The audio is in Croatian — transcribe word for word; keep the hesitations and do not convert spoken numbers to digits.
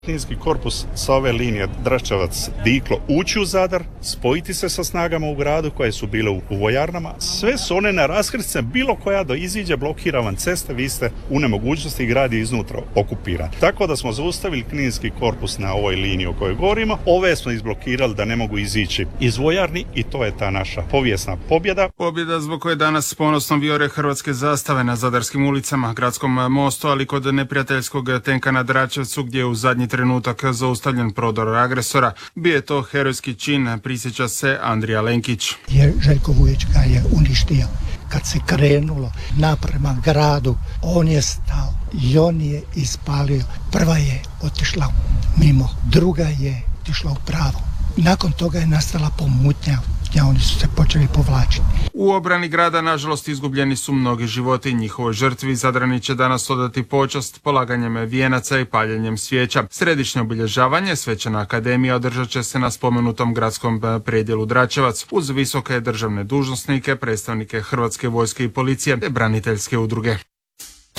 Kninski korpus sa ove linije Dračevac-Diklo ući u Zadar, spojiti se sa snagama u gradu koje su bile u, u vojarnama. Sve su one na raskrsnice, bilo koja do iziđe blokira vam ceste, vi ste u nemogućnosti, grad je iznutra okupiran. Tako da smo zaustavili Kninski korpus na ovoj liniji o kojoj govorimo. Ove smo izblokirali da ne mogu izići iz vojarni i to je ta naša povijesna pobjeda. Pobjeda zbog koje danas s ponosom vijore hrvatske zastave na zadarskim ulicama, gradskom mostu, ali kod neprijateljskog tenka na Dračevcu gdje je u zadnji trenutak zaustavljen prodor agresora. Bio je to herojski čin, prisjeća se Andrija Lenkić. Jer Željko Vujić ga je uništio. Kad se krenulo naprema gradu, on je stao i on je ispalio. Prva je otišla mimo, druga je otišla u pravo. Nakon toga je nastala pomutnja, gdje oni su se počeli povlačiti. U obrani grada, nažalost, izgubljeni su mnogi životi. Njihovoj žrtvi Zadrani će danas odati počast polaganjem vijenaca i paljenjem svijeća. Središnje obilježavanje Svečana akademija održat će se na spomenutom gradskom predjelu Dračevac uz visoke državne dužnosnike, predstavnike Hrvatske vojske i policije te braniteljske udruge.